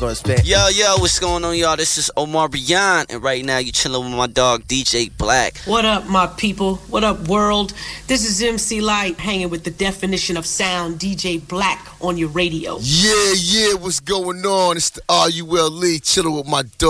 gonna spit. Yo, what's going on, y'all? This is Omar Beyond, and right now you chilling with my dog DJ Black. What up, my people? What up, world? This is MC Light hanging with the definition of sound, DJ Black, on your radio. Yeah, what's going on? It's the RULE, chilling with my dog.